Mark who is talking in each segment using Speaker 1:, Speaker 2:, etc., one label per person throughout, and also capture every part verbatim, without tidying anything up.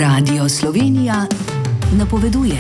Speaker 1: Radio Slovenija napoveduje.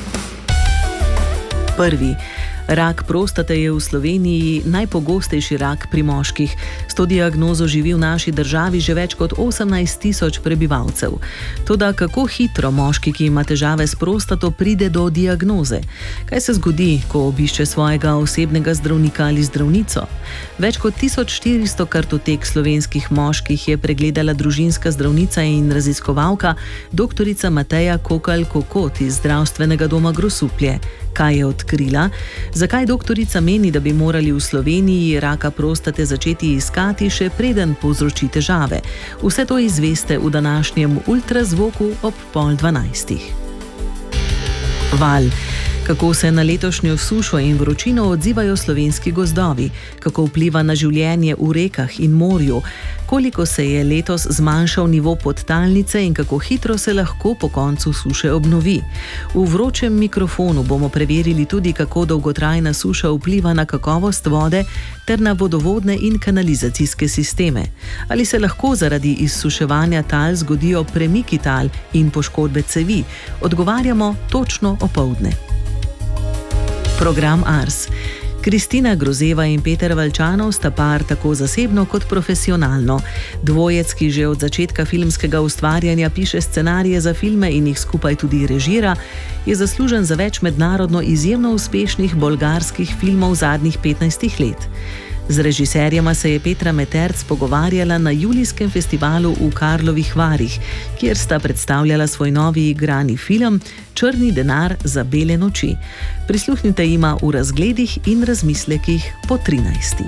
Speaker 1: Prvi. Rak prostate je v Sloveniji najpogostejši rak pri moških. S to diagnozo živi v naši državi že več kot osemnajst tisoč prebivalcev. Toda kako hitro moški, ki ima težave s prostato, pride do diagnoze? Kaj se zgodi, ko obišče svojega osebnega zdravnika ali zdravnico? Več kot tisoč štiristo kartotek slovenskih moških je pregledala družinska zdravnica in raziskovalka doktorica Mateja Kokalj-Kokot iz Zdravstvenega doma Grosuplje. Kaj je odkrila? Zakaj doktorica meni, da bi morali v Sloveniji raka prostate začeti iskati, še preden povzroči težave? Vse to izveste v današnjem ultrazvoku ob pol dvanajstih. Val. Kako se na letošnjo sušo in vročino odzivajo slovenski gozdovi? Kako vpliva na življenje v rekah in morju? Koliko se je letos zmanjšal nivo podtalnice in kako hitro se lahko po koncu suše obnovi? V vročem mikrofonu bomo preverili tudi, kako dolgotrajna suša vpliva na kakovost vode ter na vodovodne in kanalizacijske sisteme. Ali se lahko zaradi izsuševanja tal zgodijo premiki tal in poškodbe cevi? Odgovarjamo točno opoldne. Program Ars. Kristina Grozeva in Peter Valčanov sta par tako zasebno kot profesionalno. Dvojec, ki že od začetka filmskega ustvarjanja piše scenarije za filme in jih skupaj tudi režira, je zaslužen za več mednarodno izjemno uspešnih bolgarskih filmov zadnjih petnajstih let. Z režiserjema se je Petra Meterc pogovarjala na julijskem festivalu v Karlovih Varih, kjer sta predstavljala svoj novi igrani film Črni denar za bele noči. Prisluhnite jima v razgledih in razmislekih po trinajsti.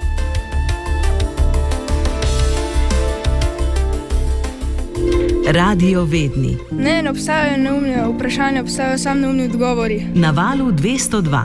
Speaker 1: Radio Vedni.
Speaker 2: Ne, ne obstajajo neumne vprašanja, obstajajo samo neumni odgovori.
Speaker 1: Na valu dvesto dva.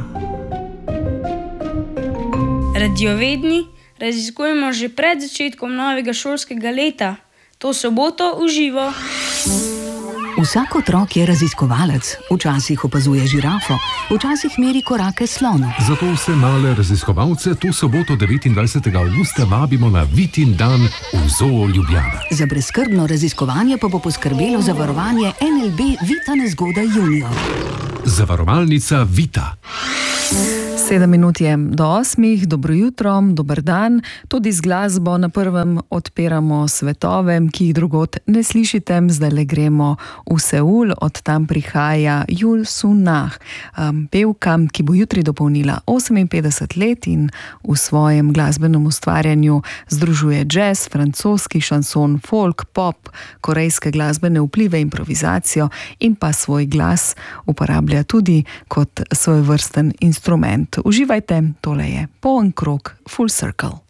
Speaker 3: Radiovedni raziskujemo že pred začetkom novega šolskega leta. To soboto v živo.
Speaker 1: Vsak otrok je raziskovalec. Včasih opazuje žirafo, včasih meri korake slonu.
Speaker 4: Zato vse male raziskovalce to soboto devetindvajsetega avgusta vabimo na Vitin dan v Zoo Ljubljana.
Speaker 1: Za brezskrbno raziskovanje pa bo poskrbelo zavarovanje N L B Vita Nezgodaj junior.
Speaker 4: Zavarovalnica Vita.
Speaker 5: Sedem minut je do osmih, dobro jutro, dober dan. Tudi z glasbo na prvem odpiramo svetove, ki jih drugod ne slišite. Zdaj le gremo v Seul, od tam prihaja Jul Sun-nah, um, pevka, ki bo jutri dopolnila oseminpetdeset let in v svojem glasbenem ustvarjanju združuje jazz, francoski šanson, folk, pop, korejske glasbene vplive, improvizacijo in pa svoj glas uporablja tudi kot svojvrsten instrument. Uživajte, tole je poln krog Full Circle.